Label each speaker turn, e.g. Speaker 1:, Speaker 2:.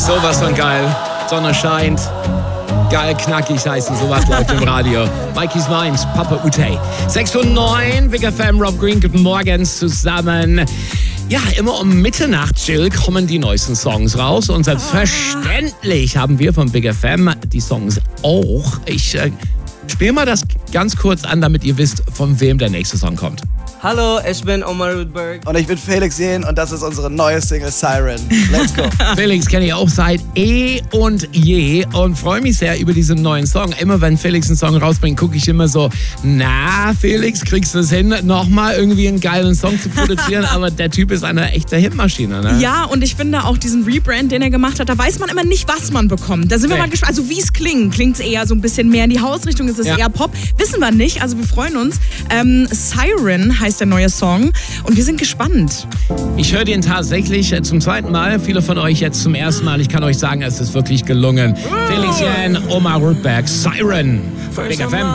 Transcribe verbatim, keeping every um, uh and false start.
Speaker 1: Sowas von geil. Sonne scheint. Geil, knackig heißt es, sowas läuft im Radio. Mikey's Minds, Papa Ute. sechs Uhr neun, Big F M, Rob Green, guten Morgen zusammen. Ja, immer um Mitternacht, Jill, kommen die neuesten Songs raus. Und selbstverständlich haben wir von Big F M die Songs auch. Ich äh, spiele mal das ganz kurz an, damit ihr wisst, von wem der nächste Song kommt.
Speaker 2: Hallo, ich bin Omar Rudberg.
Speaker 3: Und ich bin Felix Jähn und das ist unsere neue Single Siren. Let's go.
Speaker 1: Felix kenne ich auch seit eh und je und freue mich sehr über diesen neuen Song. Immer wenn Felix einen Song rausbringt, gucke ich immer so, na Felix, kriegst du es hin, nochmal irgendwie einen geilen Song zu produzieren? Aber der Typ ist eine echte Hitmaschine, ne?
Speaker 4: Ja, und ich finde auch diesen Rebrand, den er gemacht hat, da weiß man immer nicht, was man bekommt. Da sind wir
Speaker 1: Nee.
Speaker 4: mal gespannt. Also wie es klingt. Klingt es eher so ein bisschen mehr in die Hausrichtung? Ist es
Speaker 1: Ja.
Speaker 4: eher Pop? Wissen wir nicht. Also wir freuen uns. Ähm, Siren heißt der neue Song und wir sind gespannt.
Speaker 1: Ich höre den tatsächlich zum zweiten Mal. Viele von euch jetzt zum ersten Mal. Ich kann euch sagen, es ist wirklich gelungen. Felix Jähn, Omar Rudberg, Siren, Big F M.